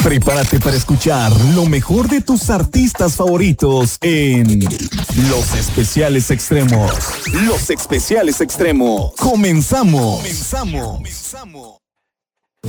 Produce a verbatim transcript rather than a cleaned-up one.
Prepárate para escuchar lo mejor de tus artistas favoritos en Los Especiales Extremos. Los Especiales Extremos. Comenzamos. Comenzamos. Comenzamos.